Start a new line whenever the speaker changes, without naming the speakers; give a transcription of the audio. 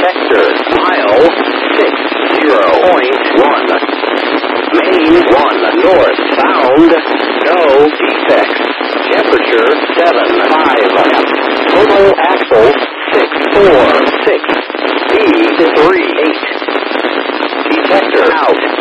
sector, mile 60.1. Main 1 northbound, no defects. Temperature 75. Total axle 646. Speed 38. Detector out.